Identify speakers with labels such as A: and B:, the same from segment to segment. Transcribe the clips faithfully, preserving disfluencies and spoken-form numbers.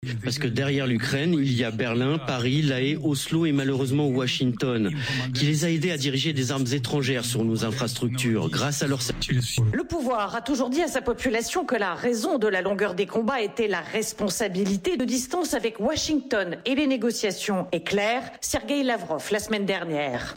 A: Parce que derrière l'Ukraine, il y a Berlin, Paris, La Haye, Oslo et malheureusement Washington, qui les a aidés à diriger des armes étrangères sur nos infrastructures grâce à leur...
B: Le pouvoir a toujours dit à sa population que la raison de la longueur des combats était la responsabilité de distance avec Washington. Et les négociations éclairent Sergueï Lavrov la semaine dernière.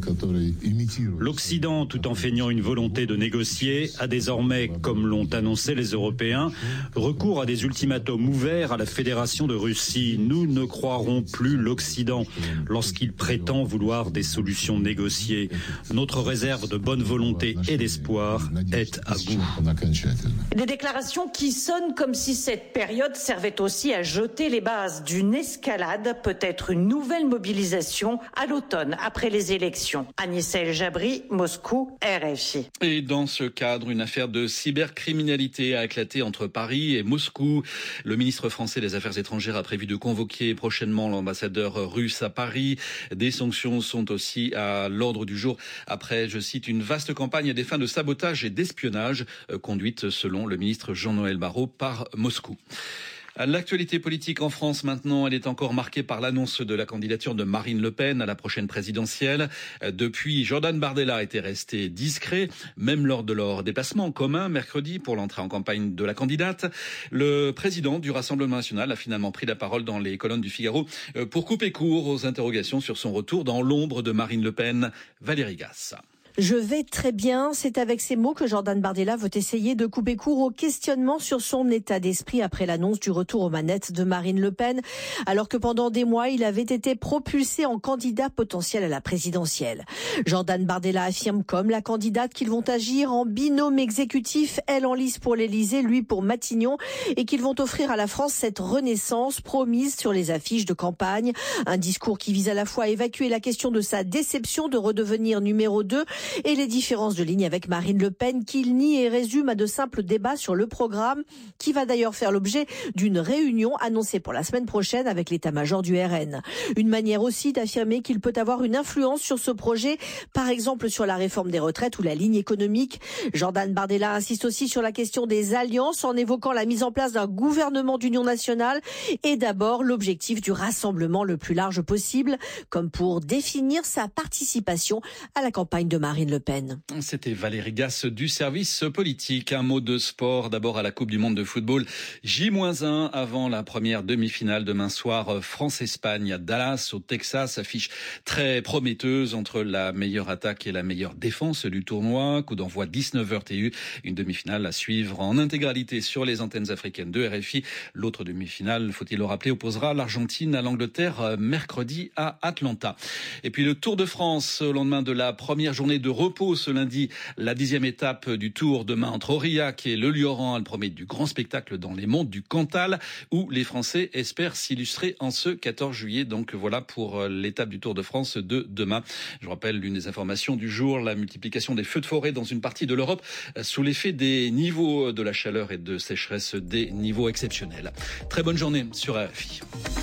C: L'Occident, tout en feignant une volonté de négocier, a désormais, comme l'ont annoncé les Européens, recours à des ultimatums ouverts à la Fédération de Russie. Nous ne croirons plus l'Occident lorsqu'il prétend vouloir des solutions négociées. Notre réserve de bonne volonté et d'espoir est à bout.
B: Des déclarations qui sonnent comme si cette période servait aussi à jeter les bases d'une escalade, peut-être une nouvelle mobilisation à l'automne après les élections. Agnès El-Jabri, Moscou, R F I.
D: Et dans ce cadre, une affaire de cybercriminalité a éclaté entre Paris et Moscou. Le ministre français des Affaires étrangères a prévu de convoquer prochainement l'ambassadeur russe à Paris. Des sanctions sont aussi à l'ordre du jour après, je cite, une vaste campagne à des fins de sabotage et d'espionnage conduite, selon le ministre Jean-Noël Barrot, par Moscou. L'actualité politique en France maintenant, elle est encore marquée par l'annonce de la candidature de Marine Le Pen à la prochaine présidentielle. Depuis, Jordan Bardella était resté discret, même lors de leur déplacement en commun mercredi pour l'entrée en campagne de la candidate. Le président du Rassemblement national a finalement pris la parole dans les colonnes du Figaro pour couper court aux interrogations sur son retour dans l'ombre de Marine Le Pen. Valérie Gasse.
E: Je vais très bien. C'est avec ces mots que Jordan Bardella veut essayer de couper court au questionnement sur son état d'esprit après l'annonce du retour aux manettes de Marine Le Pen, alors que pendant des mois, il avait été propulsé en candidat potentiel à la présidentielle. Jordan Bardella affirme comme la candidate qu'ils vont agir en binôme exécutif, elle en lice pour l'Élysée, lui pour Matignon, et qu'ils vont offrir à la France cette renaissance promise sur les affiches de campagne. Un discours qui vise à la fois à évacuer la question de sa déception de redevenir numéro deux et les différences de ligne avec Marine Le Pen qu'il nie et résume à de simples débats sur le programme qui va d'ailleurs faire l'objet d'une réunion annoncée pour la semaine prochaine avec l'état-major du R N. Une manière aussi d'affirmer qu'il peut avoir une influence sur ce projet, par exemple sur la réforme des retraites ou la ligne économique. Jordan Bardella insiste aussi sur la question des alliances en évoquant la mise en place d'un gouvernement d'union nationale et d'abord l'objectif du rassemblement le plus large possible, comme pour définir sa participation à la campagne de Marine Le Pen.
D: C'était Valérie Gasse du service politique. Un mot de sport d'abord à la Coupe du Monde de football. J un avant la première demi-finale demain soir. France-Espagne à Dallas au Texas. Affiche très prometteuse entre la meilleure attaque et la meilleure défense du tournoi. Coup d'envoi dix-neuf heures T U. Une demi-finale à suivre en intégralité sur les antennes africaines de R F I. L'autre demi-finale, faut-il le rappeler, opposera l'Argentine à l'Angleterre mercredi à Atlanta. Et puis le Tour de France au lendemain de la première journée de repos ce lundi, la dixième étape du Tour demain entre Aurillac et Le Lioran. Elle promet du grand spectacle dans les monts du Cantal où les Français espèrent s'illustrer en ce quatorze juillet. Donc voilà pour l'étape du Tour de France de demain. Je rappelle l'une des informations du jour, la multiplication des feux de forêt dans une partie de l'Europe sous l'effet des niveaux de la chaleur et de sécheresse, des niveaux exceptionnels. Très bonne journée sur R F I.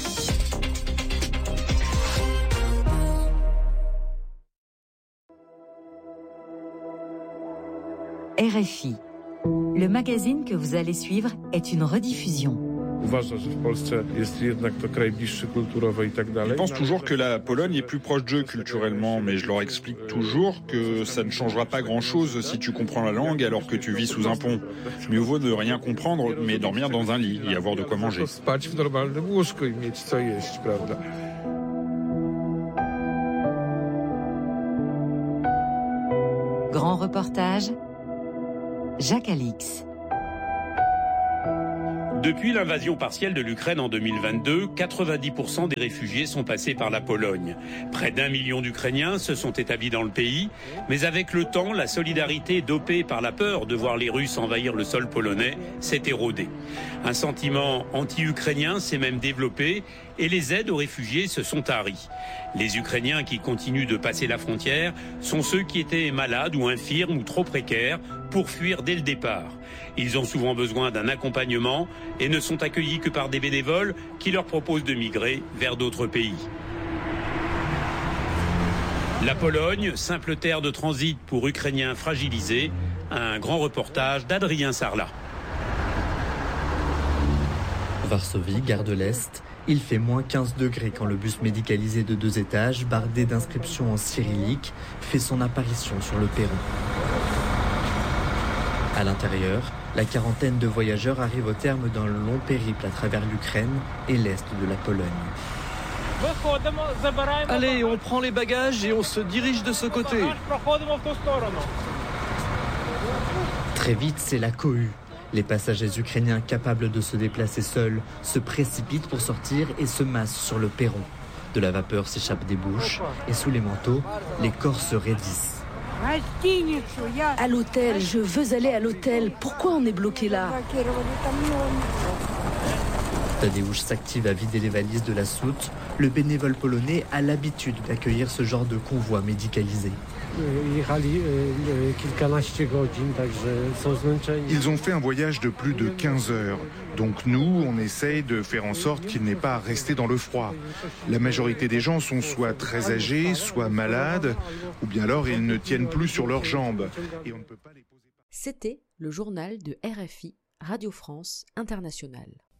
F: R F I. Le magazine que vous allez suivre est une rediffusion.
G: Ils pensent toujours que la Pologne est plus proche d'eux culturellement, mais je leur explique toujours que ça ne changera pas grand-chose si tu comprends la langue alors que tu vis sous un pont. Mieux vaut ne rien comprendre, mais dormir dans un lit et avoir de quoi manger.
F: Grand reportage, Jacques Alix.
H: Depuis l'invasion partielle de l'Ukraine en deux mille vingt-deux, quatre-vingt-dix pour cent des réfugiés sont passés par la Pologne. Près d'un million d'Ukrainiens se sont établis dans le pays, mais avec le temps, la solidarité dopée par la peur de voir les Russes envahir le sol polonais s'est érodée. Un sentiment anti-ukrainien s'est même développé et les aides aux réfugiés se sont taries. Les Ukrainiens qui continuent de passer la frontière sont ceux qui étaient malades ou infirmes ou trop précaires pour fuir dès le départ. Ils ont souvent besoin d'un accompagnement et ne sont accueillis que par des bénévoles qui leur proposent de migrer vers d'autres pays. La Pologne, simple terre de transit pour Ukrainiens fragilisés, un grand reportage d'Adrien Sarlat.
I: Varsovie, gare de l'Est, il fait moins quinze degrés quand le bus médicalisé de deux étages, bardé d'inscriptions en cyrillique, fait son apparition sur le perron. À l'intérieur, la quarantaine de voyageurs arrive au terme d'un long périple à travers l'Ukraine et l'Est de la Pologne.
J: Allez, on prend les bagages et on se dirige de ce côté.
I: Très vite, c'est la cohue. Les passagers ukrainiens capables de se déplacer seuls se précipitent pour sortir et se massent sur le perron. De la vapeur s'échappe des bouches et sous les manteaux, les corps se raidissent.
K: À l'hôtel, je veux aller à l'hôtel. Pourquoi on est bloqué là?
I: Tadeusz s'active à vider les valises de la soute. Le bénévole polonais a l'habitude d'accueillir ce genre de convoi médicalisé.
L: Ils ont fait un voyage de plus de quinze heures. Donc nous, on essaye de faire en sorte qu'ils n'aient pas à rester dans le froid. La majorité des gens sont soit très âgés, soit malades, ou bien alors ils ne tiennent plus sur leurs jambes. Et on ne peut pas les poser...
M: C'était le journal de R F I, Radio France Internationale.